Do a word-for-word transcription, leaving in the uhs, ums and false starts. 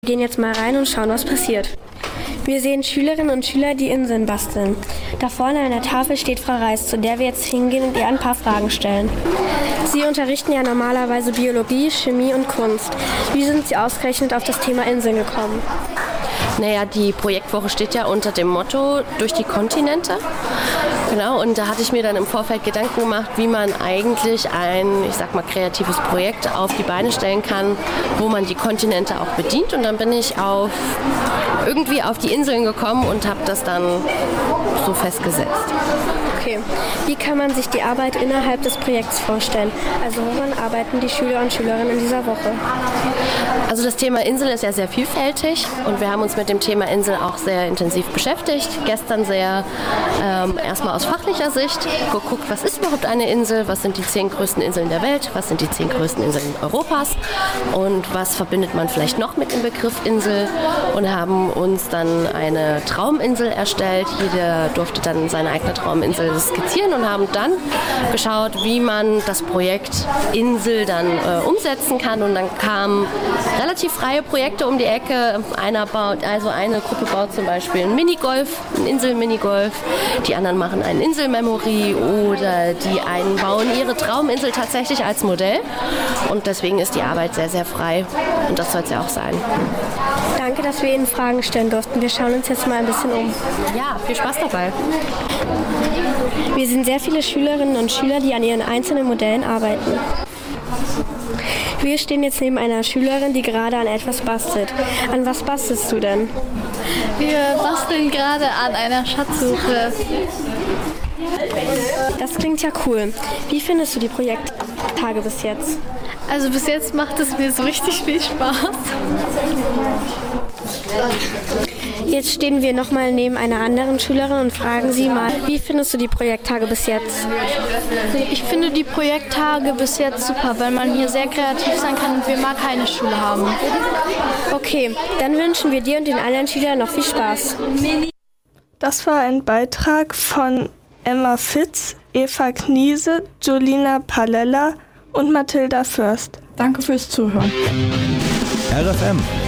Wir gehen jetzt mal rein und schauen, was passiert. Wir sehen Schülerinnen und Schüler, die Inseln basteln. Da vorne an der Tafel steht Frau Reis, zu der wir jetzt hingehen und ihr ein paar Fragen stellen. Sie unterrichten ja normalerweise Biologie, Chemie und Kunst. Wie sind Sie ausgerechnet auf das Thema Inseln gekommen? Naja, die Projektwoche steht ja unter dem Motto durch die Kontinente. Genau, und da hatte ich mir dann im Vorfeld Gedanken gemacht, wie man eigentlich ein, ich sag mal, kreatives Projekt auf die Beine stellen kann, wo man die Kontinente auch bedient. Und dann bin ich auf, irgendwie auf die Inseln gekommen und habe das dann so festgesetzt. Okay. Wie kann man sich die Arbeit innerhalb des Projekts vorstellen? Also woran arbeiten die Schüler und Schülerinnen in dieser Woche? Also das Thema Insel ist ja sehr vielfältig und wir haben uns mit dem Thema Insel auch sehr intensiv beschäftigt. Gestern sehr ähm, erstmal aus fachlicher Sicht geguckt, was ist überhaupt eine Insel, was sind die zehn größten Inseln der Welt, was sind die zehn größten Inseln Europas und was verbindet man vielleicht noch mit dem Begriff Insel, und haben uns dann eine Trauminsel erstellt. Jeder durfte dann seine eigene Trauminsel skizzieren und haben dann geschaut, wie man das Projekt Insel dann äh, umsetzen kann, und dann kamen relativ freie Projekte um die Ecke. Einer baut, also eine Gruppe baut zum Beispiel einen Minigolf, einen Insel-Minigolf, die anderen machen einen Insel-Memory oder die einen bauen ihre Trauminsel tatsächlich als Modell, und deswegen ist die Arbeit sehr, sehr frei, und das soll es ja auch sein. Danke, dass wir Ihnen Fragen stellen durften. Wir schauen uns jetzt mal ein bisschen um. Ja, viel Spaß dabei. Wir sehen sehr viele Schülerinnen und Schüler, die an ihren einzelnen Modellen arbeiten. Wir stehen jetzt neben einer Schülerin, die gerade an etwas bastelt. An was bastelst du denn? Wir basteln gerade an einer Schatzsuche. Das klingt ja cool. Wie findest du die Projekttage bis jetzt? Also bis jetzt macht es mir so richtig viel Spaß. Jetzt stehen wir nochmal neben einer anderen Schülerin und fragen sie mal, wie findest du die Projekttage bis jetzt? Ich finde die Projekttage bis jetzt super, weil man hier sehr kreativ sein kann und wir mal keine Schule haben. Okay, dann wünschen wir dir und den anderen Schülern noch viel Spaß. Das war ein Beitrag von Emma Fitz, Eva Kniese, Jolina Palella und Mathilda Fürst. Danke fürs Zuhören. R F M